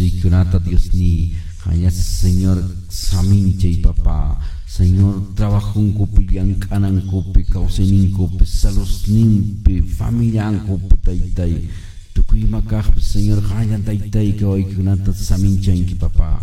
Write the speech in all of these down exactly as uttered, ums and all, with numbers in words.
kawsaykunata Dios ni hanya Señor saminche papá Señor trabajunkupi llank'anankupi kawsayninkupi salosninpi familiankupi taytay tukuy imakaqpi Señor haya taytay kawaykunata saminchanki papá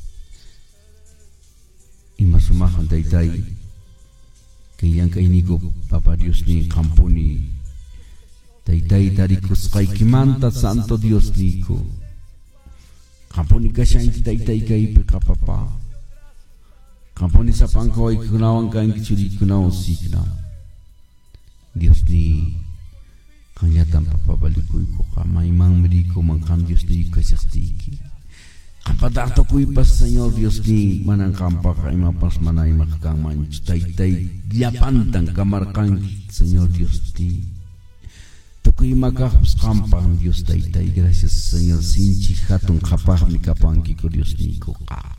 ima sumajan taytay kay llank'ayniku papá Dios ni qampuni taytay tarikusqaykimanta santo Dios niku qampuni kashanki taytay kaypi papá qampuni sapan kawaykunawan kanki churikunawan siknawan Dios ni kanllatan papá balikuyku qama imanmi rikuman qam Dios ni kashaqtiyki qampa kuypas Señor Dios ni manan qampaqa imapas mana imaqa kanmanchu taytay llapantan kamarqanki Señor Dios ni tukuy imakaqpas qampan Dios taytay gracias Señor sinchi hatun qhapaqmi kapankiku Dios niku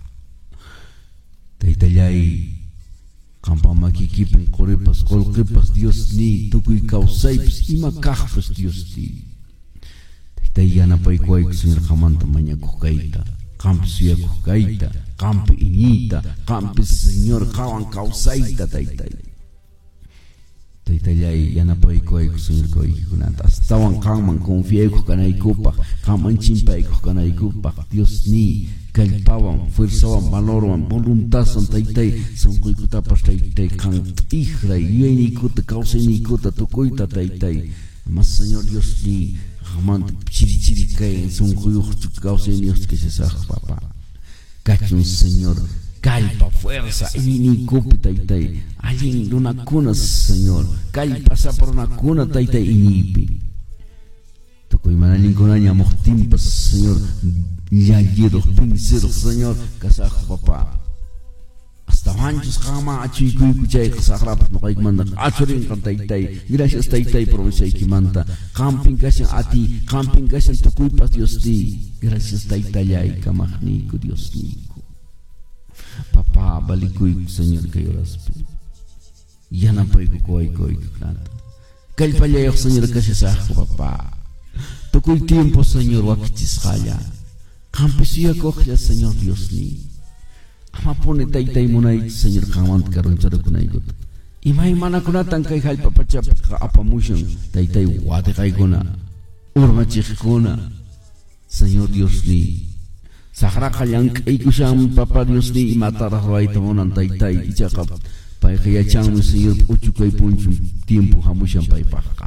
taytallay qampa makikipin quripas qullqipas Dios ni tukuy kawsaypis imakaqpas Dios ni taytay yanapaykuwayku Señor qamanta mañakuq kayta qampi suyakuq kayta qampi iñiyta qampi Señor qawan kawsayta taytay taytallay yanapaykuwayku Señor kawaykunata astawan qanman confiaykuq kanaykupaq qanman chimpaykuq kanaykupaq Dios ni kallpawan fuerzawan valorwan voluntadsan taytay sunquykutapas taytay qan t'ijray yuyayniykuta kawsayniykuta tukuyta taytay mas Señor Dios ni qamanta chiri chiri kay sunquyuqchu kawsayniyuqchu kashasaq papá kachun Señor kallpa fuerza iñiniykupi taytay allin runakuna Señor kallpasapa runakuna taytay iñiypi tukuy mana allinkuna ñamuqtinpas Señor llayiruq pinsiruq Señor kasaq papá hasta wanchus qama achuykuyku chayqa saqrapas nuqaykimanta achurinqa taytay gracias taytay provisaykimanta qampin kashan ati qampin kashan tukuypas Dios ni gracias taytallay kamaqniyku Dios niku papá balikuyku Señor kay uraspi yanapayku quwaykuykunata kallpallayuq Señor kashasaqku papá tukuy tiempo Señor wakichisqalla qampi suyakuqlla Señor Dios ni amapuni taytay munayta Señor qamanta karuncharakunaykuta imaymanakunatan kay hallpapachapi apamushan taytay watiqaykuna urmachiqkuna Señor Dios ni saqraqa llank'aykushan papá Dios ni imataraq ruwayta munan taytay ichaqa payqa yachanmi Señor uchukay punchun tiempo hamushan paypaqqa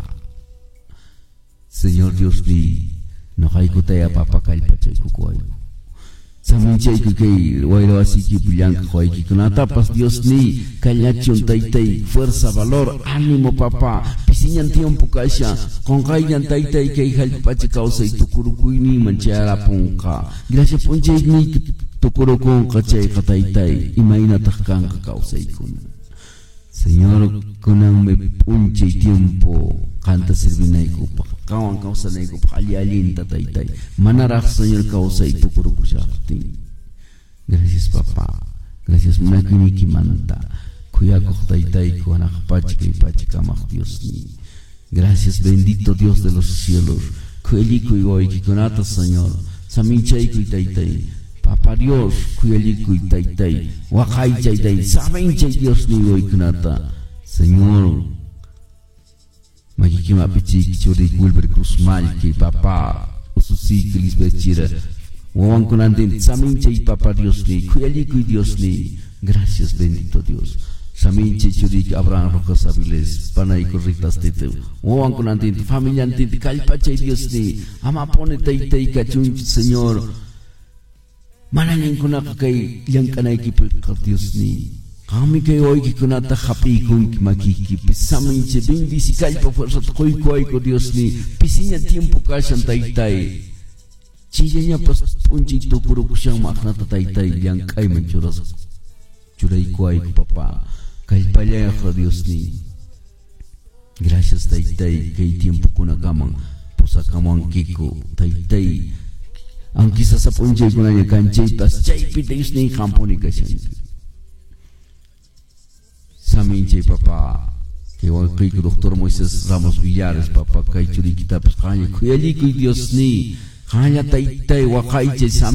Señor Dios ni nuqaykutaya papa kallpachayku kuwayku saminchayku kay wayra wasiykipi llank'aq waykikunatapas Dios ni kallachun taytay fuerza valor ánimo papá pisiñan tiempo kasha qonqayllan taytay kay hallp'acha kawsay tukurukuyninman chayarapunqa gracias punchayniyki tukurukunqa chayqa taytay imaynataq kanqa kawsaykuna Señor kunanmi punchay tiempo qanta sirvinaykupaq qawan kawsanaykupaq alli allinta taytay manaraq Señor kawsay tukurukushaqtin gracias papá gracias munakuyniykimanta kuyakuq taytayku hanaqpacha kay pacha kamaq Dios ni gracias bendito Dios de los cielos kuyallikuy wawaykikunata Señor saminchaykuy taytay papá Dios kuyallikuy taytay waqaychay taytay saminchay Dios ni wawaykunata Señor makikimapi chiki churik Wilber Cruz Malki papá ususiki lisbechira wawankunantin saminchay papá Dios ni kuyallikuy Dios ni gracias bendito Dios saminche churik Abraham Rojas Aviles panayku ritas tete wawankunantin familiantin kallpachay Dios ni amapone taytay kachun Señor manallankunaqa kay llank'anaykipiqa Dios ni qami kay waykikunata hap'iykunki makiykipi saminche bendisi kallpa fuerzata quykuwayku Dios ni pisiña tiempo kashan taytay chillañapas p'unchay tukurukushan maqnata taytay llank'ayman churas churaykuwayku papá kallpallaqa Dios ni gracias taytay kay tiempo kunakaman pusakamankiku taytay aunque quizás apunche con la canchitas chaypi Dios ni qampuni kashanki saminche papá que hoy que doctor Moisés Ramos Villares papá kay churikitapas qanya kuyallikuy Dios ni qanya taytay waqaychay